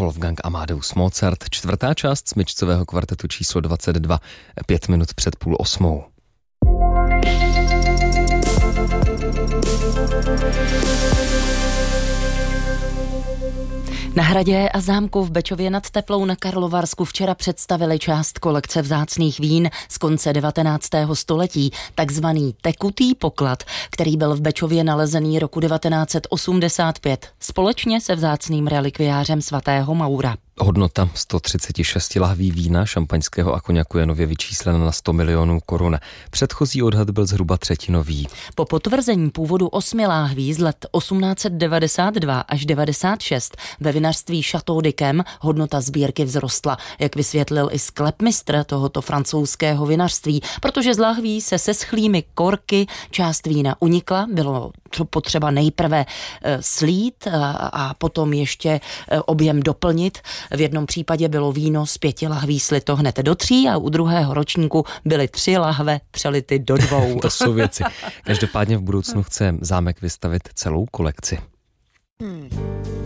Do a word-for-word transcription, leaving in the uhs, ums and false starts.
Wolfgang Amadeus Mozart, čtvrtá část smyčcového kvartetu číslo dvacet dva, pět minut před půl osmou. Na Hradě a zámku v Bečově nad Teplou na Karlovarsku včera představili část kolekce vzácných vín z konce devatenáctého století, takzvaný tekutý poklad, který byl v Bečově nalezený roku devatenáct set osmdesát pět, společně se vzácným relikviářem svatého Maura. Hodnota sto třicet šest lahví vína, šampaňského a koněku je nově vyčíslena na sto milionů korun. Předchozí odhad byl zhruba třetinový. Po potvrzení původu osmi láhví z let osmnáct set devadesát dva až devadesát šest ve vinařství Chateau d'Yquem hodnota sbírky vzrostla, jak vysvětlil i sklepmistr tohoto francouzského vinařství, protože z lahví se seschlými korky část vína unikla, bylo potřeba nejprve slít a potom ještě objem doplnit. V jednom případě bylo víno z pěti lahví slito hned do tří a u druhého ročníku byly tři lahve přelity do dvou. To jsou věci. Každopádně v budoucnu chce zámek vystavit celou kolekci. Hmm.